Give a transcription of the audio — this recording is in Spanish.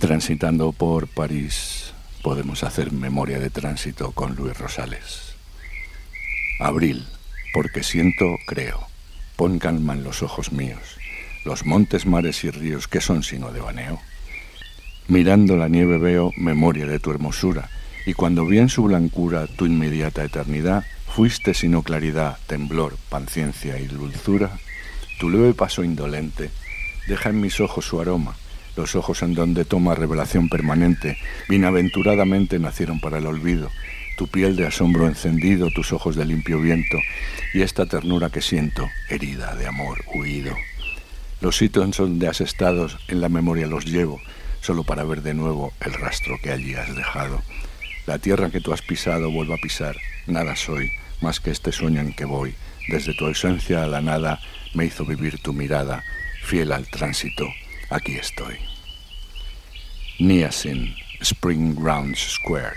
Transitando por París, podemos hacer memoria de tránsito con Luis Rosales. Abril, porque siento, creo. Pon calma en los ojos míos. Los montes, mares y ríos, ¿qué son sino devaneo? Mirando la nieve veo memoria de tu hermosura, y cuando vi en su blancura tu inmediata eternidad, fuiste sino claridad, temblor, paciencia y dulzura. Tu leve paso indolente deja en mis ojos su aroma, los ojos en donde toma revelación permanente, bienaventuradamente nacieron para el olvido, tu piel de asombro encendido, tus ojos de limpio viento, y esta ternura que siento, herida de amor huido. Los sitios donde has estado en la memoria los llevo, solo para ver de nuevo el rastro que allí has dejado. La tierra que tú has pisado vuelvo a pisar, nada soy, más que este sueño en que voy. Desde tu ausencia a la nada me hizo vivir tu mirada, fiel al tránsito, aquí estoy. Niacin, Spring Grounds Square.